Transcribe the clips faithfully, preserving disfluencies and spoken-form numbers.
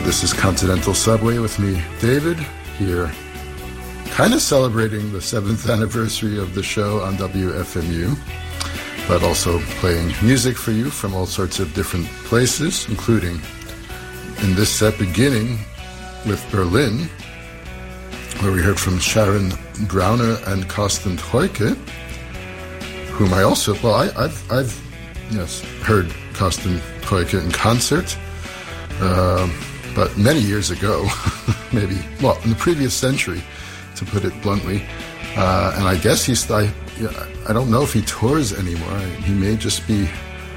This is Continental Subway with me, David, here kind of celebrating the seventh anniversary of the show on W F M U, but also playing music for you from all sorts of different places, including in this set beginning with Berlin, where we heard from Sharon Brauner and Carsten Treuke, whom I also, well, I, I've, I've, yes, heard Carsten Treuke in concert, uh, but many years ago, maybe, well, in the previous century, to put it bluntly, uh, and I guess he's, I, I don't know if he tours anymore. He may just be,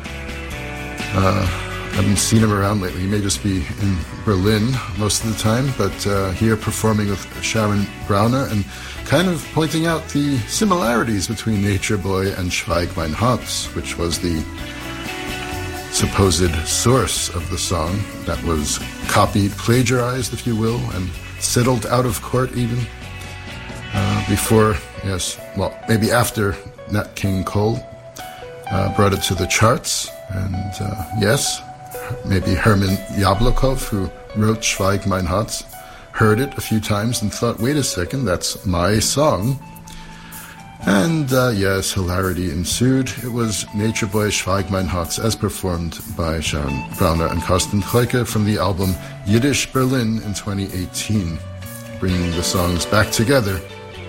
uh, I haven't seen him around lately. He may just be in Berlin most of the time, but uh, here performing with Sharon Brauner and kind of pointing out the similarities between Nature Boy and Schweig mein Herz, which was the supposed source of the song that was copied, plagiarized, if you will, and settled out of court even uh, before, yes, well, maybe after Nat King Cole uh, brought it to the charts. And uh, yes, maybe Herman Yablokov, who wrote Schweig mein Herz, heard it a few times and thought, wait a second, that's my song. And uh, yes, hilarity ensued. It was Nature Boy Schweig mein Herz as performed by Sharon Brauner and Carsten Treuke from the album Yiddish Berlin in twenty eighteen, bringing the songs back together.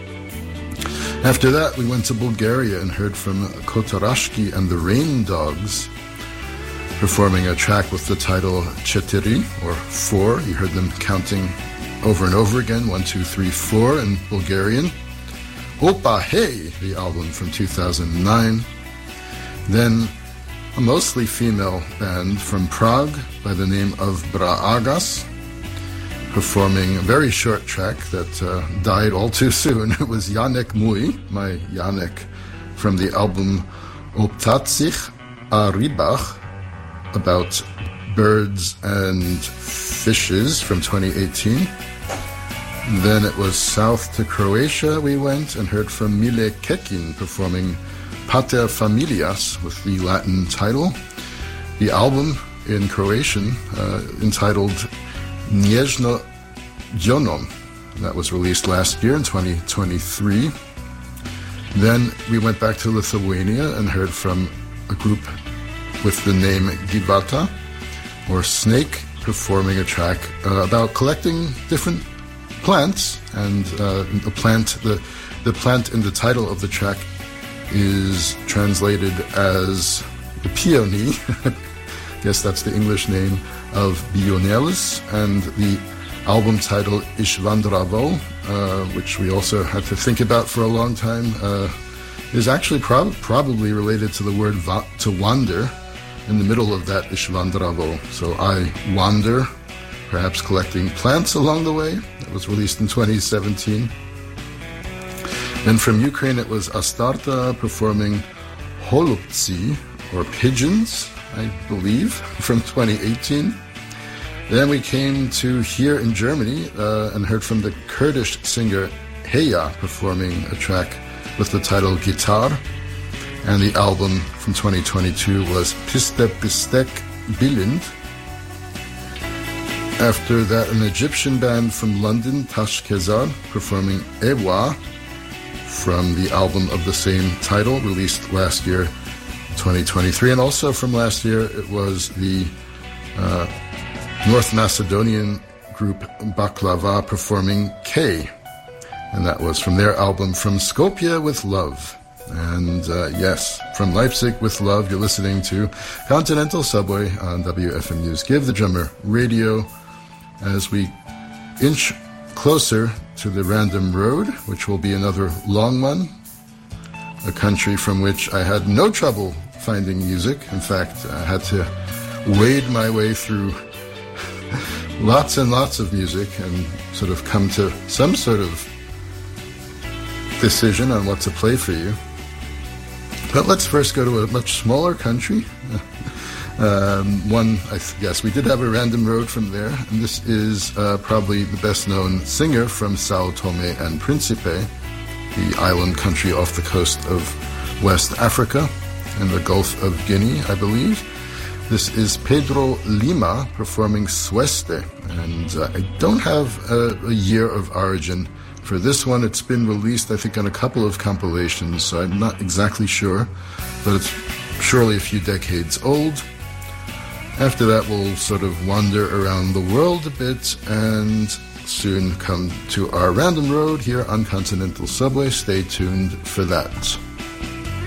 After that, we went to Bulgaria and heard from Kotarashki and the Rain Dogs, performing a track with the title Chetiri, or four. You heard them counting over and over again, one, two, three, four in Bulgarian. Opa Hey, the album from two thousand nine. Then a mostly female band from Prague by the name of Braagas, performing a very short track that uh, died all too soon. It was Janek Mui, my Janek, from the album Optatsich a Rybach, about birds and fishes from twenty eighteen. Then it was south to Croatia we went and heard from Mile Kekin performing Pater Familias with the Latin title. The album in Croatian uh, entitled Nježno Djonom. That was released last year in twenty twenty-three. Then we went back to Lithuania and heard from a group with the name Givata, or Snake, performing a track uh, about collecting different plants, and uh, the plant the the plant in the title of the track is translated as the peony. Yes, that's the English name of Bionelis, and the album title Ishvandravo, uh, which we also had to think about for a long time, uh, is actually prob- probably related to the word va- to wander in the middle of that Ishvandravo. So I wander, perhaps collecting plants along the way. That was released in twenty seventeen. Then from Ukraine, it was Astarta performing Holubtsi, or Pigeons, I believe, from twenty eighteen. Then we came to here in Germany uh, and heard from the Kurdish singer Heya performing a track with the title Gitar. And the album from twenty twenty-two was Piste Pistek Bilind. After that, an Egyptian band from London, Tash Kezar, performing Ewa from the album of the same title, released last year, twenty twenty-three. And also from last year, it was the uh, North Macedonian group Baklava performing K. And that was from their album From Skopje with Love. And uh, yes, from Leipzig with Love, you're listening to Continental Subway on W F M U's Give the Drummer Radio, as we inch closer to the Random Road, which will be another long one, a country from which I had no trouble finding music. In fact, I had to wade my way through lots and lots of music and sort of come to some sort of decision on what to play for you. But let's first go to a much smaller country. Um, one, I guess we did have a Random Road from there, and this is uh, probably the best-known singer from Sao Tome and Principe, the island country off the coast of West Africa and the Gulf of Guinea, I believe. This is Pedro Lima performing Sueste, and uh, I don't have a, a year of origin for this one. It's been released, I think, on a couple of compilations, so I'm not exactly sure, but it's surely a few decades old. After that, we'll sort of wander around the world a bit and soon come to our random road here on Continental Subway. Stay tuned for that.